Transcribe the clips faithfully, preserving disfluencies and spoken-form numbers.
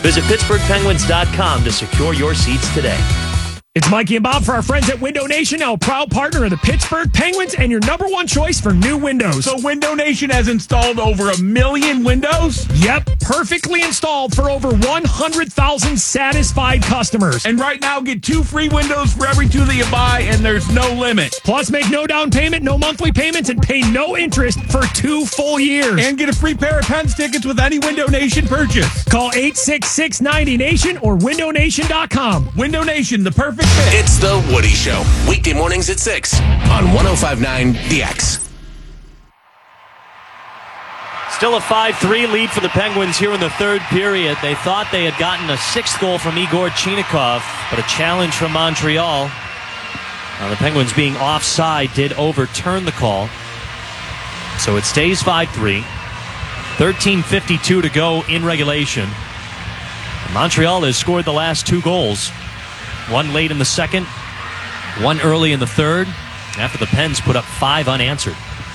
Visit Pittsburgh Penguins dot com to secure your seats today. It's Mikey and Bob for our friends at Window Nation, now a proud partner of the Pittsburgh Penguins and your number one choice for new windows. So Window Nation has installed over a million windows? Yep, perfectly installed for over one hundred thousand satisfied customers. And right now, get two free windows for every two that you buy, and there's no limit. Plus, make no down payment, no monthly payments, and pay no interest for two full years. And get a free pair of Pens tickets with any Window Nation purchase. Call eight six six, ninety nation or window nation dot com. Window Nation, the perfect fit. It's The Woody Show, weekday mornings at six on one oh five point nine The X. Still a five three lead for the Penguins here in the third period. They thought they had gotten a sixth goal from Igor Chinakhov, but a challenge from Montreal. Now, the Penguins being offside did overturn the call. So it stays five three. thirteen fifty-two to go in regulation. Montreal has scored the last two goals. One late in the second, one early in the third, after the Pens put up five unanswered.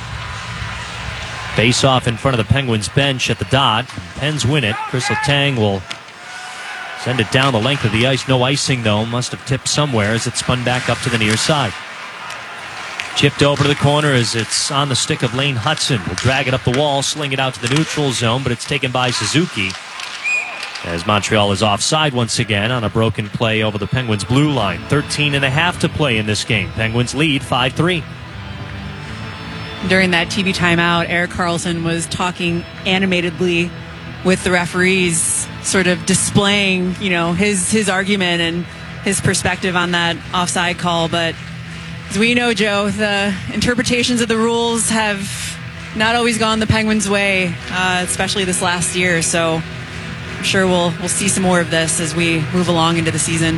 Face off in front of the Penguins bench at the dot. Pens win it. Chris Letang will send it down the length of the ice. No icing, though. Must have tipped somewhere as it spun back up to the near side. Chipped over to the corner as it's on the stick of Lane Hudson. Will drag it up the wall, sling it out to the neutral zone, but it's taken by Suzuki. As Montreal is offside once again on a broken play over the Penguins' blue line. thirteen and a half to play in this game. Penguins lead five three. During that T V timeout, Erik Karlsson was talking animatedly with the referees, sort of displaying, you know, his his argument and his perspective on that offside call. But as we know, Joe, the interpretations of the rules have not always gone the Penguins' way, uh, especially this last year. So I'm sure we'll we'll see some more of this as we move along into the season.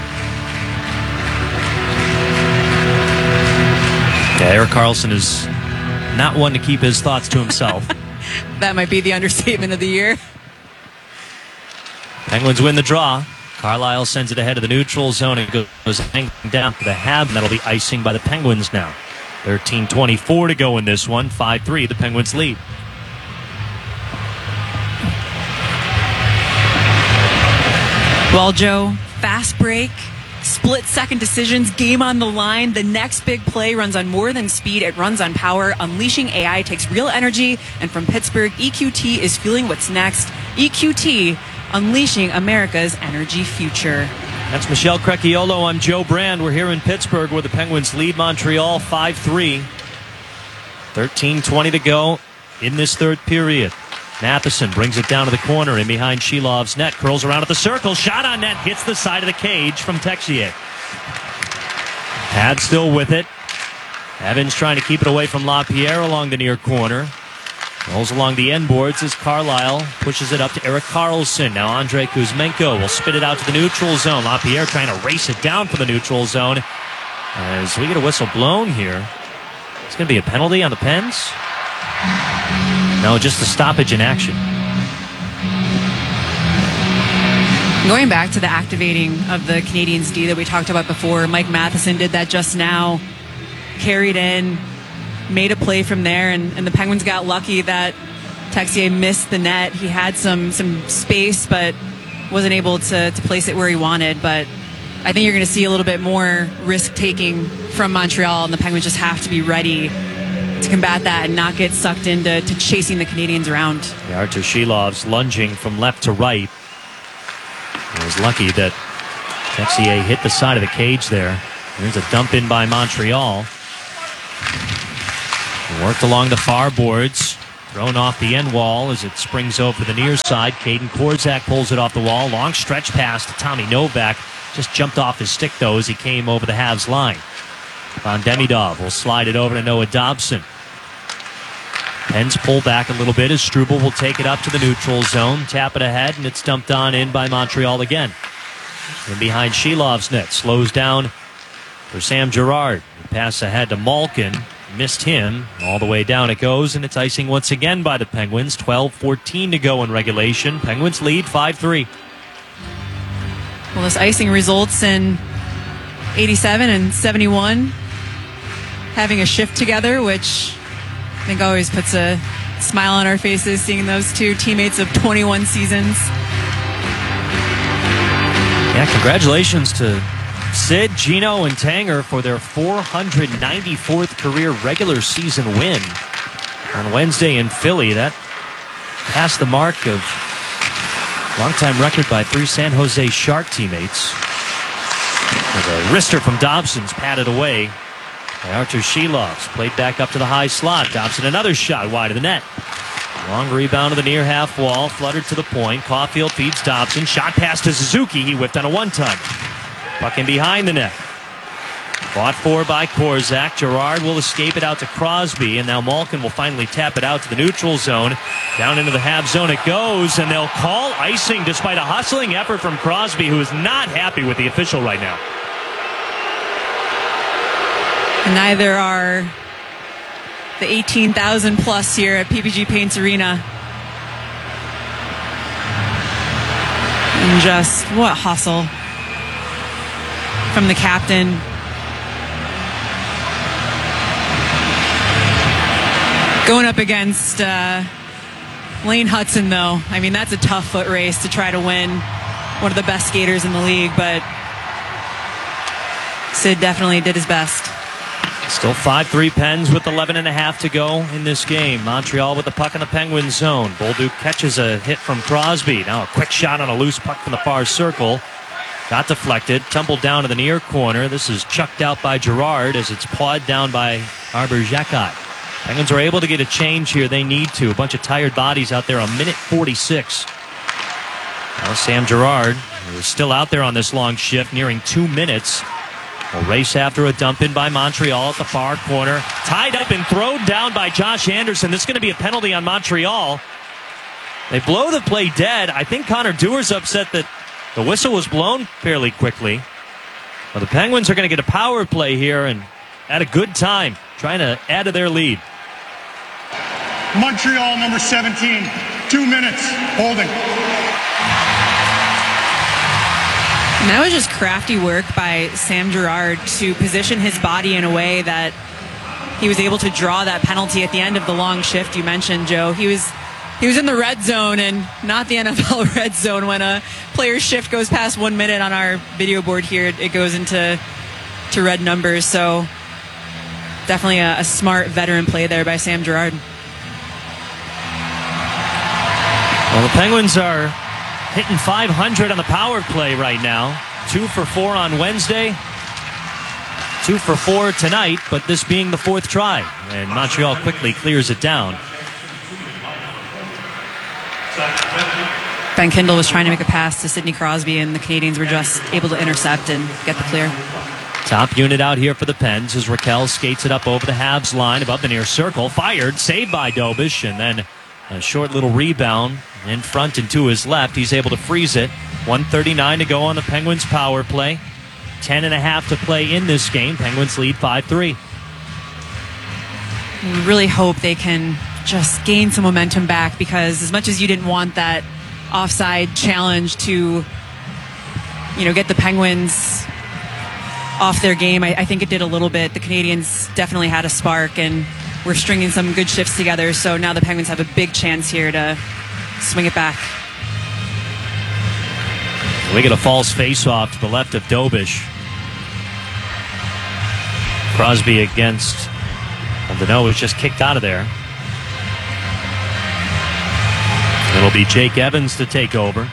Yeah, Erik Karlsson is not one to keep his thoughts to himself. That might be the understatement of the year. Penguins win the draw. Carlisle sends it ahead of the neutral zone and goes hanging down to the Habs, and that'll be icing by the Penguins now. thirteen twenty-four to go in this one. five three, the Penguins lead. Well, Joe, fast break, split-second decisions, game on the line. The next big play runs on more than speed. It runs on power. Unleashing A I takes real energy. And from Pittsburgh, E Q T is fueling what's next. E Q T, unleashing America's energy future. That's Michelle Crecchiolo. I'm Joe Brand. We're here in Pittsburgh where the Penguins lead Montreal five three. thirteen twenty to go in this third period. Matheson brings it down to the corner in behind Shilov's net. Curls around at the circle. Shot on net. Hits the side of the cage from Texier. Pad still with it. Evans trying to keep it away from LaPierre along the near corner. Rolls along the end boards as Carlisle pushes it up to Erik Karlsson. Now Andrei Kuzmenko will spit it out to the neutral zone. LaPierre trying to race it down for the neutral zone. As we get a whistle blown here. It's going to be a penalty on the Pens. No, just a stoppage in action. Going back to the activating of the Canadiens D that we talked about before, Mike Matheson did that just now. Carried in, made a play from there, and, and the Penguins got lucky that Texier missed the net. He had some some space, but wasn't able to, to place it where he wanted. But I think you're going to see a little bit more risk-taking from Montreal, and the Penguins just have to be ready to combat that and not get sucked into to chasing the Canadiens around. Yeah, Artur Shilov's lunging from left to right. He was lucky that Texier hit the side of the cage there. There's a dump in by Montreal. Worked along the far boards. Thrown off the end wall as it springs over the near side. Caden Korczak pulls it off the wall. Long stretch pass to Tommy Novak. Just jumped off his stick, though, as he came over the Habs line. Von Demidov will slide it over to Noah Dobson. Pens pull back a little bit as Struble will take it up to the neutral zone. Tap it ahead, and it's dumped on in by Montreal again. In behind Shilov's net. Slows down for Sam Girard. Pass ahead to Malkin. Missed him. All the way down it goes, and it's icing once again by the Penguins. twelve fourteen to go in regulation. Penguins lead five three. Well, this icing results in eighty-seven and seventy-one having a shift together, which I think always puts a smile on our faces seeing those two teammates of twenty-one seasons Yeah, congratulations to Sid, Gino, and Tanger for their four hundred ninety-fourth career regular season win on Wednesday in Philly. That passed the mark of longtime record by three San Jose Shark teammates. With a wrister from Dobson's patted away by Artur Shilovs. Played back up to the high slot. Dobson another shot wide of the net. Long rebound to the near half wall. Fluttered to the point. Caulfield feeds Dobson. Shot pass to Suzuki. He whipped on a one-time. Puck in behind the net. Fought for by Korzak. Gerard will escape it out to Crosby, and now Malkin will finally tap it out to the neutral zone. Down into the half zone it goes, and they'll call icing despite a hustling effort from Crosby, who is not happy with the official right now. Neither are the eighteen thousand plus here at P P G Paints Arena. And just what hustle from the captain. Going up against uh, Lane Hudson, though. I mean, that's a tough foot race to try to win. One of the best skaters in the league, but Sid definitely did his best. Still five three Pens with eleven and a half to go in this game. Montreal with the puck in the Penguin zone. Bolduc catches a hit from Crosby. Now a quick shot on a loose puck from the far circle. Got deflected. Tumbled down to the near corner. This is chucked out by Gerard as it's pawed down by Arber Xhekaj. Penguins are able to get a change here. They need to. A bunch of tired bodies out there. A minute forty-six. Now Sam Gerard, who is still out there on this long shift, nearing two minutes. will race after a dump in by Montreal at the far corner. Tied up and thrown down by Josh Anderson. This is going to be a penalty on Montreal. They blow the play dead. I think Connor Dewar's upset that the whistle was blown fairly quickly. But the Penguins are going to get a power play here and at a good time, trying to add to their lead. Montreal, number seventeen, two minutes, holding. And that was just crafty work by Sam Gerard to position his body in a way that he was able to draw that penalty at the end of the long shift you mentioned, Joe. He was he was in the red zone and not the N F L red zone. When a player's shift goes past one minute on our video board here, it goes into to red numbers. So definitely a, a smart veteran play there by Sam Gerard. Well, the Penguins are hitting five hundred on the power play right now. Two for four on Wednesday. Two for four tonight, but this being the fourth try. And Montreal quickly clears it down. Ben Kindle was trying to make a pass to Sidney Crosby, and the Canadians were just able to intercept and get the clear. Top unit out here for the Pens as Raquel skates it up over the Habs line above the near circle. Fired, saved by Dobish, and then a short little rebound in front and to his left. He's able to freeze it. one thirty-nine to go on the Penguins power play. Ten and a half to play in this game. Penguins lead five three. We really hope they can just gain some momentum back, because as much as you didn't want that offside challenge to, you know, get the Penguins off their game, I, I think it did a little bit. The Canadians definitely had a spark and were stringing some good shifts together. So now the Penguins have a big chance here to swing it back. We get a false face-off to the left of Dobish. Crosby against Deneau was just kicked out of there. It'll be Jake Evans to take over.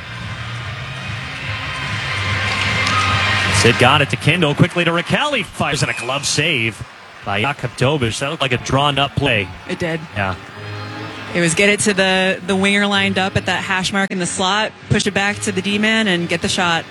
Sid got it to Kindle, quickly to Raquel. He fires in a glove save by Jakub Dobish. That looked like a drawn-up play. It did. Yeah. It was get it to the, the winger lined up at that hash mark in the slot, push it back to the D-man, and get the shot.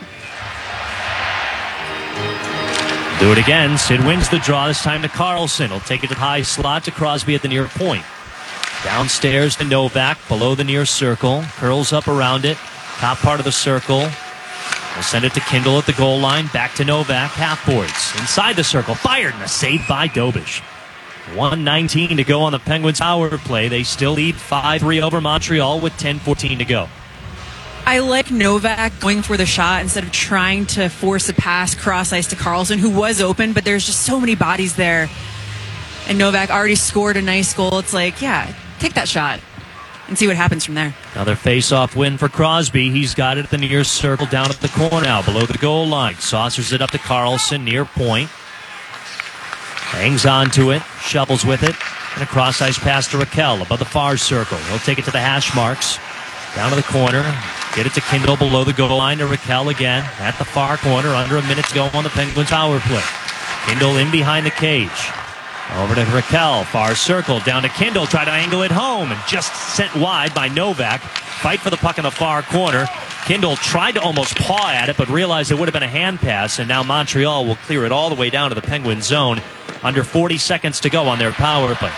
Do it again. Sid wins the draw, this time to Carlson. He'll take it to the high slot to Crosby at the near point. Downstairs to Novak, below the near circle. Curls up around it. Top part of the circle. We'll send it to Kindle at the goal line. Back to Novak, half boards. Inside the circle, fired, and a save by Dobish. one nineteen to go on the Penguins power play. They still lead five three over Montreal with ten fourteen to go. I like Novak going for the shot instead of trying to force a pass cross ice to Carlson, who was open, but there's just so many bodies there. And Novak already scored a nice goal. It's like, yeah, take that shot. and see what happens from there. Another face-off win for Crosby. He's got it at the near circle, down at the corner now, below the goal line. Saucers it up to Carlson, near point. Hangs on to it, shovels with it, and a cross-ice pass to Raquel above the far circle. He'll take it to the hash marks, down to the corner, get it to Kindle below the goal line to Raquel again, at the far corner, under a minute to go on the Penguins power play. Kindle in behind the cage. Over to Raquel, far circle, down to Kindle, try to angle it home, and just sent wide by Novak. Fight for the puck in the far corner. Kindle tried to almost paw at it, but realized it would have been a hand pass, and now Montreal will clear it all the way down to the Penguin zone. Under forty seconds to go on their power play.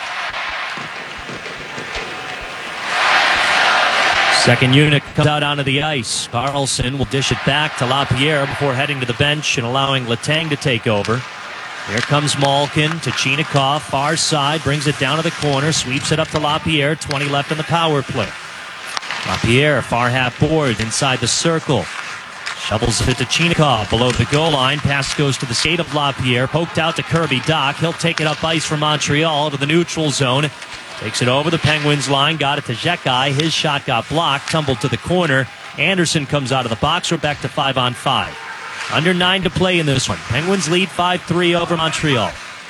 Second unit comes out onto the ice. Carlson will dish it back to LaPierre before heading to the bench and allowing Letang to take over. Here comes Malkin to Chinakhov, far side, brings it down to the corner, sweeps it up to LaPierre, twenty left in the power play. LaPierre, far half board, inside the circle. Shovels it to Chinakhov, below the goal line, pass goes to the skate of LaPierre, poked out to Kirby Dach. He'll take it up ice from Montreal to the neutral zone. Takes it over the Penguins line, got it to Xhekaj, his shot got blocked, tumbled to the corner. Anderson comes out of the box, we're back to five on five. Under nine to play in this one. Penguins lead five three over Montreal.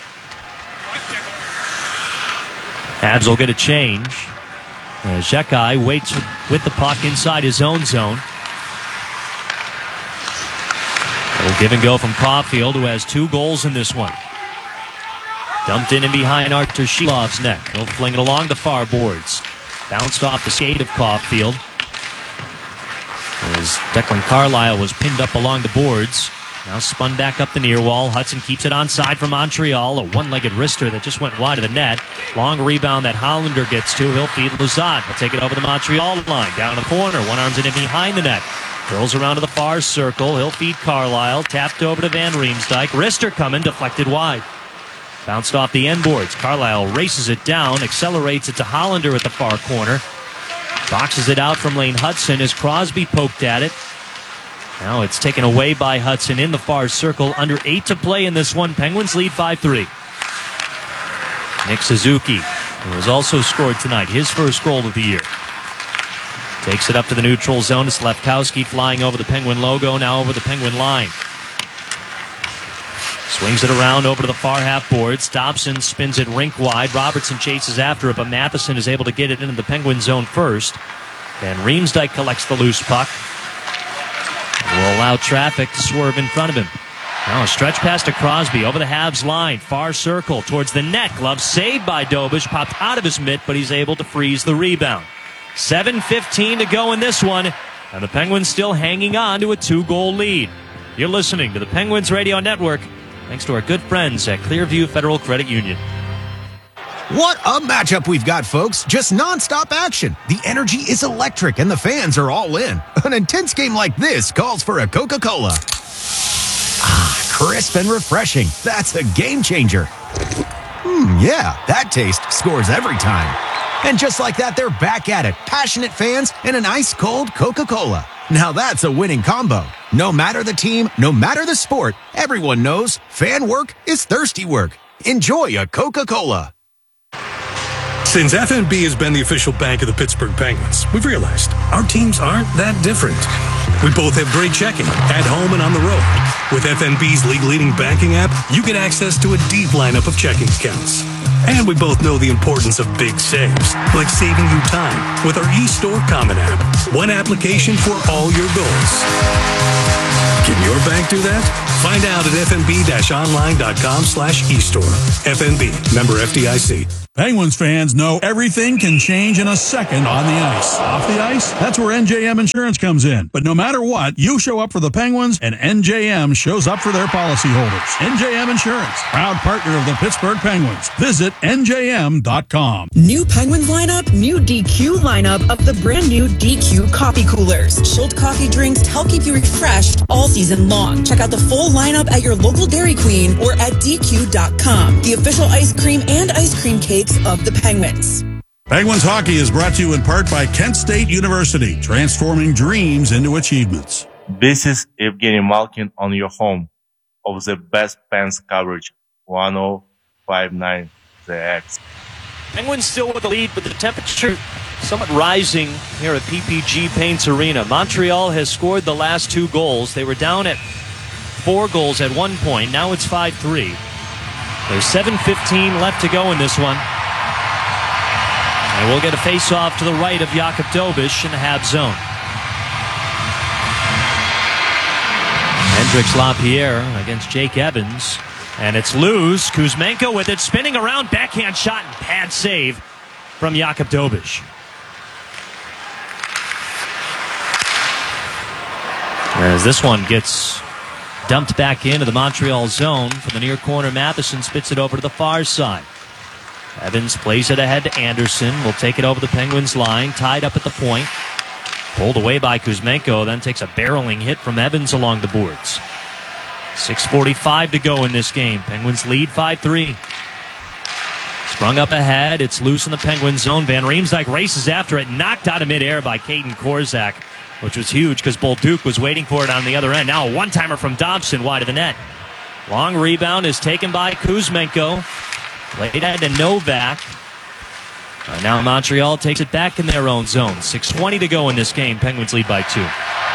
Habs will get a change. As Xhekaj waits with the puck inside his own zone. A little give and go from Caulfield, who has two goals in this one. Dumped in and behind Artur Shilov's net. He'll fling it along the far boards. Bounced off the skate of Caulfield. As Declan Carlisle was pinned up along the boards. Now spun back up the near wall. Hudson keeps it onside from Montreal. A one-legged wrister that just went wide of the net. Long rebound that Hollander gets to. He'll feed Lizotte. He'll take it over the Montreal line. Down the corner. One arms it in behind the net. Curls around to the far circle. He'll feed Carlisle. Tapped over to Van Riemsdyk. Wrister coming. Deflected wide. Bounced off the end boards. Carlisle races it down. Accelerates it to Hollander at the far corner. Boxes it out from Lane Hudson as Crosby poked at it. Now it's taken away by Hudson in the far circle. Under eight to play in this one. Penguins lead five three. Nick Suzuki, who has also scored tonight, his first goal of the year. Takes it up to the neutral zone. It's Slafkowski flying over the Penguin logo, now over the Penguin line. Swings it around over to the far half boards. Dobson spins it rink wide. Robertson chases after it, but Matheson is able to get it into the Penguin zone first. Van Riemsdyk collects the loose puck. Will allow traffic to swerve in front of him. Now a stretch pass to Crosby over the Habs line. Far circle towards the net. Glove saved by Dobish. Popped out of his mitt, but he's able to freeze the rebound. seven fifteen to go in this one. And the Penguins still hanging on to a two-goal lead. You're listening to the Penguins Radio Network. Thanks to our good friends at Clearview Federal Credit Union. What a matchup we've got, folks. Just nonstop action. The energy is electric and the fans are all in. An intense game like this calls for a Coca-Cola. Ah, crisp and refreshing. That's a game changer. Hmm, yeah, that taste scores every time. And just like that, they're back at it. Passionate fans and an ice-cold Coca-Cola. Now that's a winning combo. No matter the team, no matter the sport, everyone knows fan work is thirsty work. Enjoy a Coca-Cola. Since F N B has been the official bank of the Pittsburgh Penguins, we've realized our teams aren't that different. We both have great checking, at home and on the road. With F N B's league-leading banking app, you get access to a deep lineup of checking accounts. And we both know the importance of big saves, like saving you time with our eStore Common app. One application for all your goals. Can your bank do that? Find out at fnb-online.com slash eStore. F N B, member F D I C. Penguins fans know everything can change in a second on the ice. Off the ice, that's where N J M Insurance comes in. But no matter what, you show up for the Penguins, and N J M shows up for their policyholders. N J M Insurance, proud partner of the Pittsburgh Penguins. Visit N J M dot com. New Penguins lineup, new D Q lineup of the brand new D Q coffee coolers. Chilled coffee drinks to help keep you refreshed all season long. Check out the full lineup at your local Dairy Queen or at D Q dot com. The official ice cream and ice cream cake of the Penguins. Penguins hockey is brought to you in part by Kent State University, transforming dreams into achievements. This is Evgeny Malkin on your home of the best Pens coverage, one oh five point nine The X. Penguins still with the lead, but the temperature somewhat rising here at P P G Paints Arena. Montreal has scored the last two goals. They were down at four goals at one point. Now it's five three. There's seven fifteen left to go in this one. And we'll get a face-off to the right of Jakub Dobiš in the Habs zone. Hendrix Lapierre against Jake Evans. And it's loose. Kuzmenko with it, spinning around, backhand shot and pad save from Jakub Dobiš. As this one gets dumped back into the Montreal zone from the near corner, Matheson spits it over to the far side. Evans plays it ahead to Anderson. Will take it over the Penguins line, tied up at the point. Pulled away by Kuzmenko, then takes a barreling hit from Evans along the boards. six forty-five to go in this game. Penguins lead five three. Sprung up ahead. It's loose in the Penguins zone. Van Riemsdyk races after it. Knocked out of midair by Caden Korczak, which was huge because Bolduc was waiting for it on the other end. Now a one-timer from Dobson wide of the net. Long rebound is taken by Kuzmenko. Played ahead to Novak. Uh, now Montreal takes it back in their own zone. six twenty to go in this game. Penguins lead by two.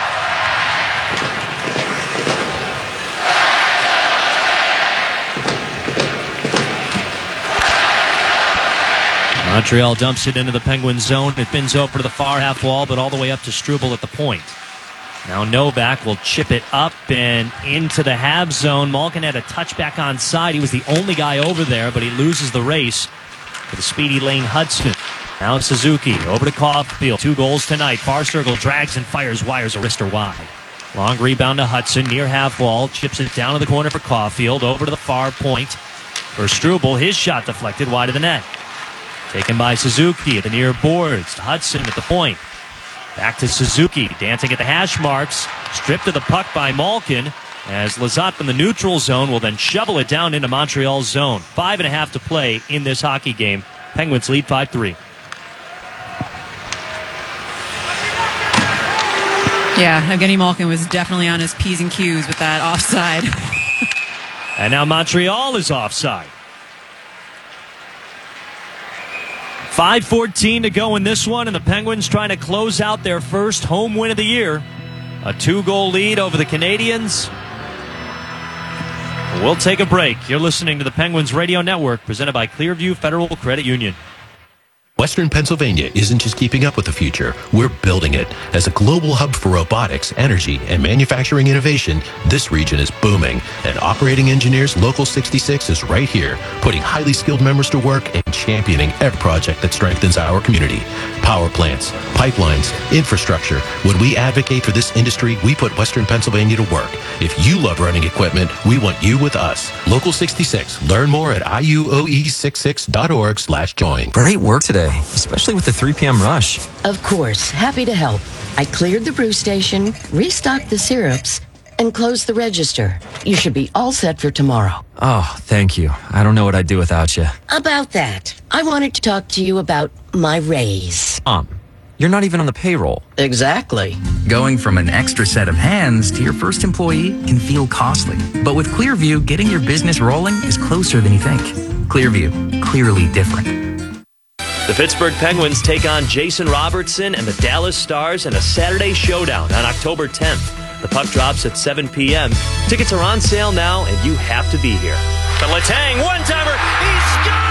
Montreal dumps it into the Penguins zone. It bends over to the far half wall, but all the way up to Struble at the point. Now Novak will chip it up and into the Habs zone. Malkin had a touchback on side. He was the only guy over there, but he loses the race for the speedy Lane Hudson. Now Suzuki over to Caulfield. Two goals tonight. Far circle drags and fires, wires a wrister wide. Long rebound to Hudson near half wall. Chips it down to the corner for Caulfield. Over to the far point for Struble. His shot deflected wide of the net. Taken by Suzuki at the near boards. To Hudson at the point. Back to Suzuki, dancing at the hash marks. Stripped of the puck by Malkin, as Lizotte from the neutral zone will then shovel it down into Montreal's zone. Five and a half to play in this hockey game. Penguins lead five three. Yeah, Evgeny Malkin was definitely on his P's and Q's with that offside. And now Montreal is offside. five fourteen to go in this one, and the Penguins trying to close out their first home win of the year. A two-goal lead over the Canadiens. We'll take a break. You're listening to the Penguins Radio Network, presented by Clearview Federal Credit Union. Western Pennsylvania isn't just keeping up with the future, we're building it. As a global hub for robotics, energy, and manufacturing innovation, this region is booming. And Operating Engineers Local sixty-six is right here, putting highly skilled members to work and championing every project that strengthens our community. Power plants, pipelines, infrastructure. When we advocate for this industry, we put Western Pennsylvania to work. If you love running equipment, we want you with us. Local sixty-six. Learn more at I U O E sixty-six dot org slash join. Great work today, especially with the three p.m. rush. Of course, happy to help. I cleared the brew station, restocked the syrups, and closed the register. You should be all set for tomorrow. Oh, thank you. I don't know what I'd do without you. About that, I wanted to talk to you about my raise. Mom, you're not even on the payroll. Exactly. Going from an extra set of hands to your first employee can feel costly. But with Clearview, getting your business rolling is closer than you think. Clearview, clearly different. The Pittsburgh Penguins take on Jason Robertson and the Dallas Stars in a Saturday showdown on October tenth. The puck drops at seven p.m. Tickets are on sale now, and you have to be here. The Letang one-timer, he scores!